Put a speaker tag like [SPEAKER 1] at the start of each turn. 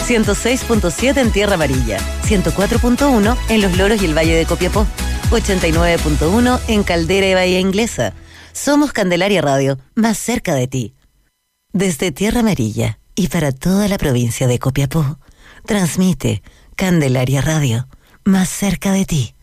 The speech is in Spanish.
[SPEAKER 1] 106.7 en Tierra Amarilla, 104.1 en Los Loros y el Valle de Copiapó, 89.1 en Caldera y Bahía Inglesa. Somos Candelaria Radio, más cerca de ti. Desde Tierra Amarilla y para toda la provincia de Copiapó, transmite Candelaria Radio, más cerca de ti.